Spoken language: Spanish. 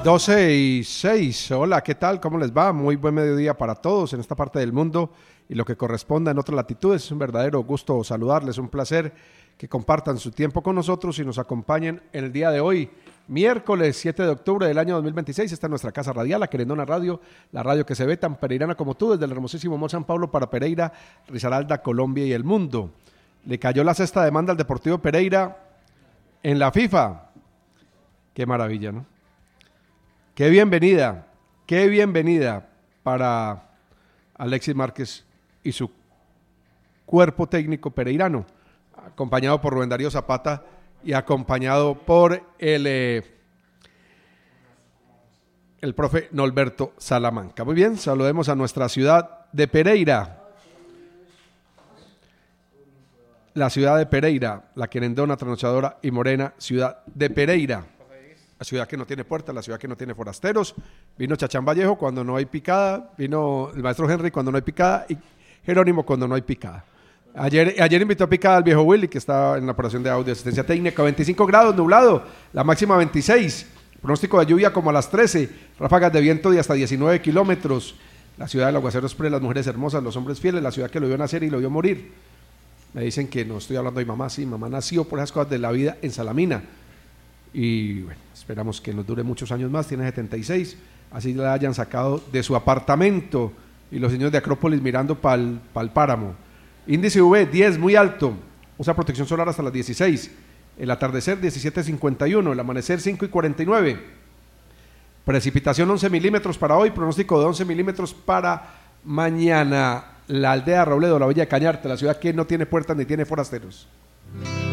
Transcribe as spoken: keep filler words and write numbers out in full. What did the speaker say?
doce y seis, hola, ¿qué tal? ¿Cómo les va? Muy buen mediodía para todos en esta parte del mundo y lo que corresponda en otras latitudes. Es un verdadero gusto saludarles, un placer que compartan su tiempo con nosotros y nos acompañen en el día de hoy, miércoles siete de octubre del año dos mil veintiséis. Esta es nuestra casa radial, la Querendona Radio, la radio que se ve tan pereirana como tú, desde el hermosísimo Mall San Pablo para Pereira, Risaralda, Colombia y el mundo. Le cayó la sexta demanda al Deportivo Pereira en la FIFA. Qué maravilla, ¿no? Qué bienvenida, qué bienvenida para Alexis Márquez y su cuerpo técnico pereirano, acompañado por Rubén Darío Zapata y acompañado por el, eh, el profe Norberto Salamanca. Muy bien, saludemos a nuestra ciudad de Pereira. La ciudad de Pereira, la querendona, trasnochadora y morena ciudad de Pereira. La ciudad que no tiene puertas, la ciudad que no tiene forasteros. Vino Chachán Vallejo cuando no hay picada, vino el maestro Henry cuando no hay picada y Jerónimo cuando no hay picada. Ayer, ayer invitó a picada al viejo Willy, que está en la operación de audio asistencia técnica. veinticinco grados, nublado, la máxima veintiséis. Pronóstico de lluvia como a las trece. Ráfagas de viento de hasta diecinueve kilómetros. La ciudad del aguacero express, las mujeres hermosas, los hombres fieles, la ciudad que lo vio nacer y lo vio morir. Me dicen que no estoy hablando de mi mamá, sí, mamá nació por esas cosas de la vida en Salamina. Y bueno, esperamos que nos dure muchos años más, tiene setenta y seis, así la hayan sacado de su apartamento y los señores de Acrópolis mirando para el páramo. Índice U V diez, muy alto, usa protección solar hasta las dieciséis, el atardecer diecisiete cincuenta y uno, el amanecer cinco y cuarenta y nueve, precipitación once milímetros para hoy, pronóstico de once milímetros para mañana. La aldea Robledo, la Villa de Cañarte, la ciudad que no tiene puertas ni tiene forasteros.